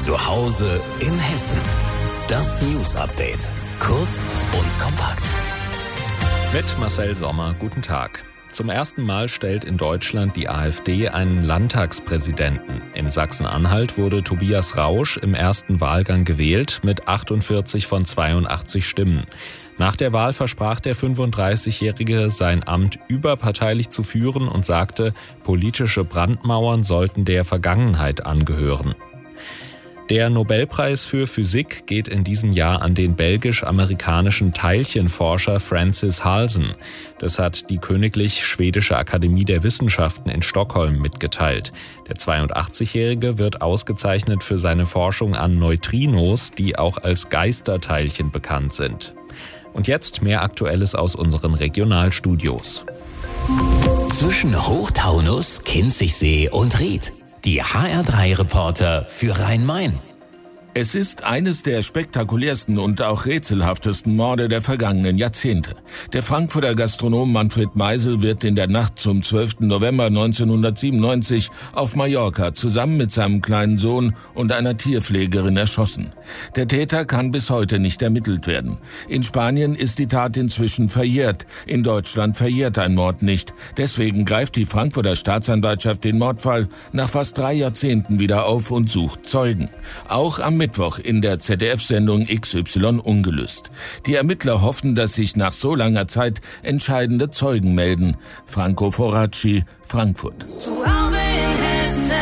Zu Hause in Hessen. Das News Update. Kurz und kompakt. Mit Marcel Sommer, guten Tag. Zum ersten Mal stellt in Deutschland die AfD einen Landtagspräsidenten. In Sachsen-Anhalt wurde Tobias Rausch im ersten Wahlgang gewählt mit 48 von 82 Stimmen. Nach der Wahl versprach der 35-Jährige, sein Amt überparteilich zu führen und sagte, politische Brandmauern sollten der Vergangenheit angehören. Der Nobelpreis für Physik geht in diesem Jahr an den belgisch-amerikanischen Teilchenforscher Francis Halsen. Das hat die Königlich Schwedische Akademie der Wissenschaften in Stockholm mitgeteilt. Der 82-Jährige wird ausgezeichnet für seine Forschung an Neutrinos, die auch als Geisterteilchen bekannt sind. Und jetzt mehr Aktuelles aus unseren Regionalstudios. Zwischen Hochtaunus, Kinzigsee und Ried. Die HR3-Reporter für Rhein-Main. Es ist eines der spektakulärsten und auch rätselhaftesten Morde der vergangenen Jahrzehnte. Der Frankfurter Gastronom Manfred Meisel wird in der Nacht zum 12. November 1997 auf Mallorca zusammen mit seinem kleinen Sohn und einer Tierpflegerin erschossen. Der Täter kann bis heute nicht ermittelt werden. In Spanien ist die Tat inzwischen verjährt. In Deutschland verjährt ein Mord nicht. Deswegen greift die Frankfurter Staatsanwaltschaft den Mordfall nach fast 3 Jahrzehnten wieder auf und sucht Zeugen. Auch am Mittwoch in der ZDF-Sendung XY ungelöst. Die Ermittler hoffen, dass sich nach so langer Zeit entscheidende Zeugen melden. Franco Foracci, Frankfurt. Zu Hause in Hessen.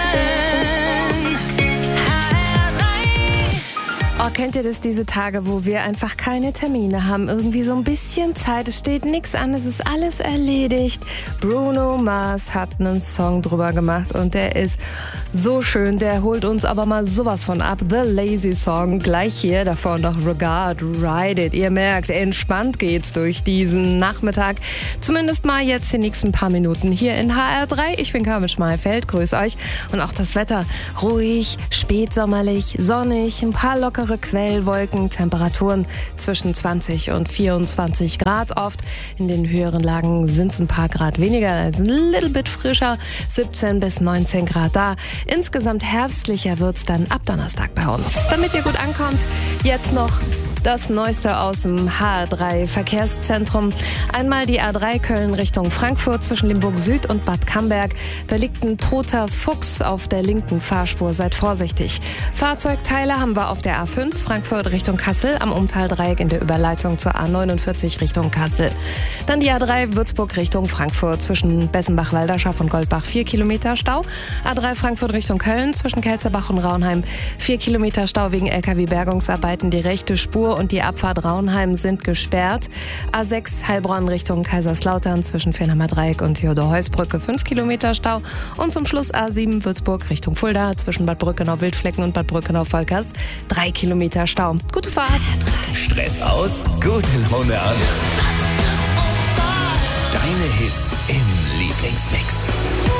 Oh, kennt ihr das, diese Tage, wo wir einfach keine Termine haben? Irgendwie so ein bisschen Zeit, es steht nichts an, es ist alles erledigt. Bruno Mars hat einen Song drüber gemacht und der ist so schön, der holt uns aber mal sowas von ab. The Lazy Song, gleich hier, davor noch Regard, Ride It. Ihr merkt, entspannt geht's durch diesen Nachmittag. Zumindest mal jetzt die nächsten paar Minuten hier in HR3. Ich bin Carmen Schmalfeld, grüß euch. Und auch das Wetter, ruhig, spätsommerlich, sonnig, ein paar lockere Quellwolken, Temperaturen zwischen 20 und 24 Grad oft. In den höheren Lagen sind es ein paar Grad weniger, also ein little bit frischer, 17 bis 19 Grad da. Insgesamt herbstlicher wird's dann ab Donnerstag bei uns. Damit ihr gut ankommt, jetzt noch das Neueste aus dem HR3-Verkehrszentrum. Einmal die A3 Köln Richtung Frankfurt zwischen Limburg Süd und Bad Camberg. Da liegt ein toter Fuchs auf der linken Fahrspur. Seid vorsichtig. Fahrzeugteile haben wir auf der A5 Frankfurt Richtung Kassel am Umtaldreieck in der Überleitung zur A49 Richtung Kassel. Dann die A3 Würzburg Richtung Frankfurt zwischen Bessenbach-Walderschaft und Goldbach 4 Kilometer Stau. A3 Frankfurt Richtung Köln zwischen Kelzerbach und Raunheim 4 Kilometer Stau wegen LKW-Bergungsarbeiten. Die rechte Spur und die Abfahrt Raunheim sind gesperrt. A6 Heilbronn Richtung Kaiserslautern zwischen Fernheimer Dreieck und Theodor-Heuss-Brücke 5 Kilometer Stau. Und zum Schluss A7 Würzburg Richtung Fulda zwischen Bad Brückenau-Wildflecken und Bad Brückenau-Volkers 3 Kilometer Stau. Gute Fahrt! Stress aus, gute Laune an. Deine Hits im Lieblingsmix.